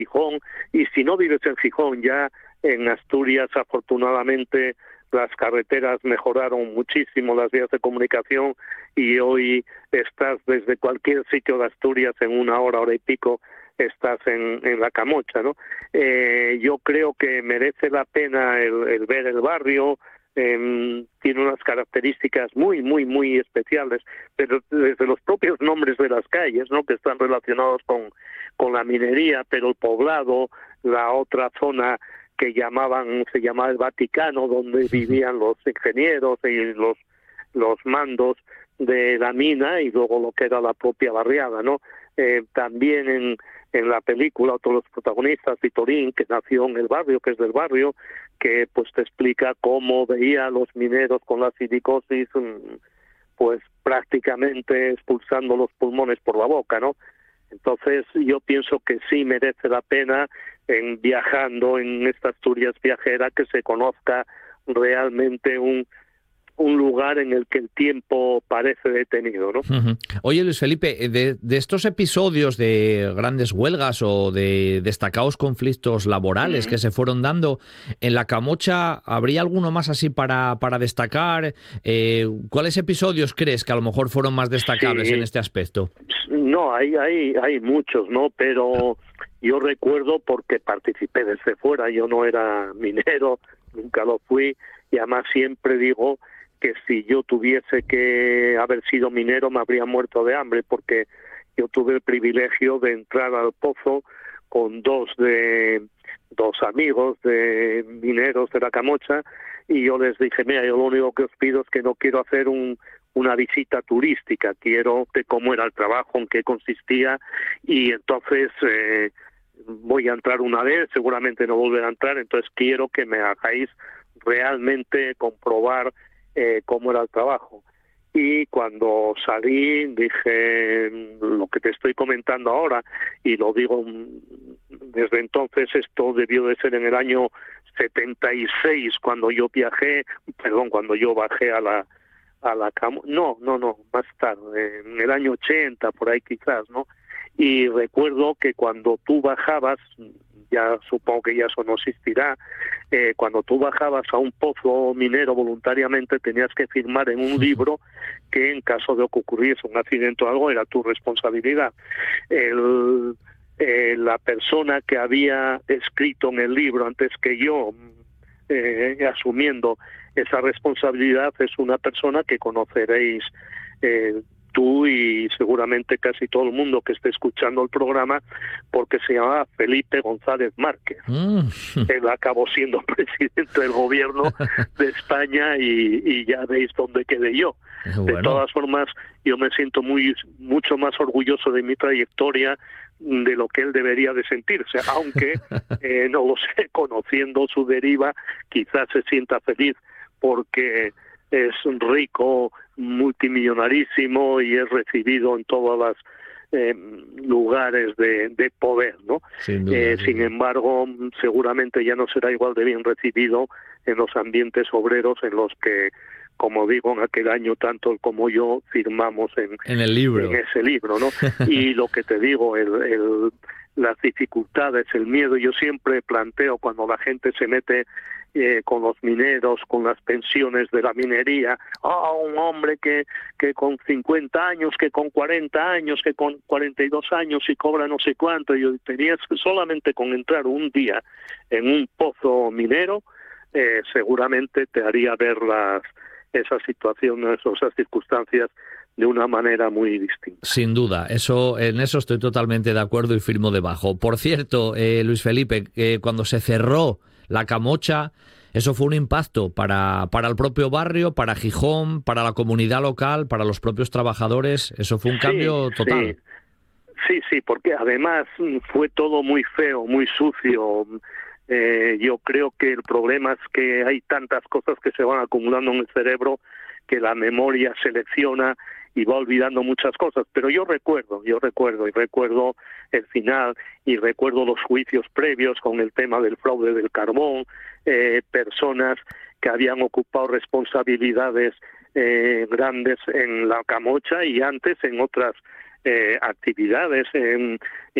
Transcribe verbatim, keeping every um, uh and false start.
Gijón, y si no vives en Gijón, ya en Asturias afortunadamente las carreteras mejoraron muchísimo, las vías de comunicación, y hoy estás desde cualquier sitio de Asturias en una hora, hora y pico, estás en, en la Camocha, ¿no? Eh, yo creo que merece la pena el, el ver el barrio. Eh, tiene unas características muy, muy, muy especiales, pero desde los propios nombres de las calles, ¿no?, que están relacionados con, con la minería, pero el poblado, la otra zona que llamaban, se llamaba el Vaticano, donde vivían los ingenieros y los, los mandos de la mina, y luego lo que era la propia barriada, ¿no? Eh, también en, en la película, otro de los protagonistas, Vitorín, que nació en el barrio, que es del barrio, que pues te explica cómo veía a los mineros con la silicosis, pues prácticamente expulsando los pulmones por la boca, ¿no? Entonces yo pienso que sí merece la pena, en viajando en esta Asturias viajera, que se conozca realmente un un lugar en el que el tiempo parece detenido, ¿no? Uh-huh. Oye, Luis Felipe, de, de estos episodios de grandes huelgas o de destacados conflictos laborales uh-huh. que se fueron dando en la Camocha, ¿habría alguno más así para, para destacar? Eh, ¿Cuáles episodios crees que a lo mejor fueron más destacables sí. en este aspecto? No, hay, hay, hay muchos, ¿no? Pero yo recuerdo, porque participé desde fuera, yo no era minero, nunca lo fui, y además siempre digo que si yo tuviese que haber sido minero me habría muerto de hambre, porque yo tuve el privilegio de entrar al pozo con dos de dos amigos de mineros de la Camocha, y yo les dije, mira, yo lo único que os pido es que no quiero hacer un una visita turística, quiero de cómo era el trabajo, en qué consistía, y entonces eh, voy a entrar una vez, seguramente no volveré a entrar, entonces quiero que me hagáis realmente comprobar Eh, cómo era el trabajo. Y cuando salí dije lo que te estoy comentando ahora, y lo digo desde entonces. Esto debió de ser en el año setenta y seis, cuando yo viajé, perdón, cuando yo bajé a la a la cam no, no, no, más tarde, en el año ochenta, por ahí quizás, ¿no? Y recuerdo que cuando tú bajabas, ya supongo que ya eso no existirá, eh, cuando tú bajabas a un pozo minero voluntariamente tenías que firmar en un libro que en caso de que ocurriese un accidente o algo era tu responsabilidad. El, eh, la persona que había escrito en el libro antes que yo, eh, asumiendo esa responsabilidad, es una persona que conoceréis eh, tú y seguramente casi todo el mundo que esté escuchando el programa, porque se llamaba Felipe González Márquez. Mm. Él acabó siendo presidente del gobierno de España y, y ya veis dónde quedé yo. Bueno. De todas formas, yo me siento muy mucho más orgulloso de mi trayectoria de lo que él debería de sentirse, aunque eh, no lo sé, conociendo su deriva, quizás se sienta feliz porque es un rico, multimillonarísimo y es recibido en todos los eh, lugares de, de poder, ¿no? Sin duda, eh, sin embargo, seguramente ya no será igual de bien recibido en los ambientes obreros en los que, como digo, en aquel año tanto él como yo firmamos en, en el libro, en ese libro, ¿no? Y lo que te digo, el, el, las dificultades, el miedo, yo siempre planteo cuando la gente se mete Eh, con los mineros, con las pensiones de la minería, ah, oh, un hombre que, que con cincuenta años, que con cuarenta años, que con cuarenta y dos años y cobra no sé cuánto. Yo tenías solamente con entrar un día en un pozo minero, eh, seguramente te haría ver las esas situaciones o esas circunstancias de una manera muy distinta. Sin duda, eso en eso estoy totalmente de acuerdo y firmo debajo. Por cierto, eh, Luis Felipe, eh, cuando se cerró la Camocha, eso fue un impacto para, para el propio barrio, para Gijón, para la comunidad local, para los propios trabajadores. Eso fue un sí, cambio total. Sí. sí, sí, porque además fue todo muy feo, muy sucio. Eh, yo creo que el problema es que hay tantas cosas que se van acumulando en el cerebro que la memoria selecciona y va olvidando muchas cosas, pero yo recuerdo, yo recuerdo y recuerdo el final y recuerdo los juicios previos con el tema del fraude del carbón, eh, personas que habían ocupado responsabilidades eh, grandes en la Camocha y antes en otras eh, actividades, en